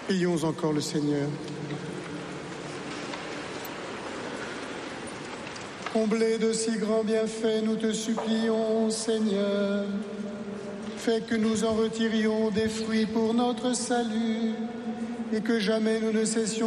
Prions encore le Seigneur. Comblé de si grands bienfaits, nous te supplions, Seigneur. Fais que nous en retirions des fruits pour notre salut et que jamais nous ne cessions